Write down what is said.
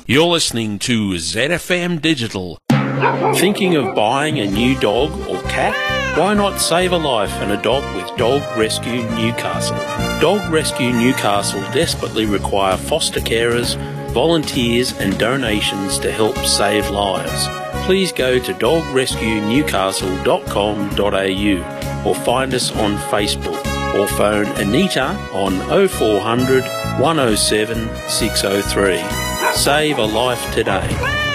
You're listening to ZFM Digital. Thinking of buying a new dog or cat? Why not save a life and adopt with Dog Rescue Newcastle? Dog Rescue Newcastle desperately require foster carers, volunteers and donations to help save lives. Please go to dogrescuenewcastle.com.au or find us on Facebook or phone Anita on 0400 107 603. Save a life today.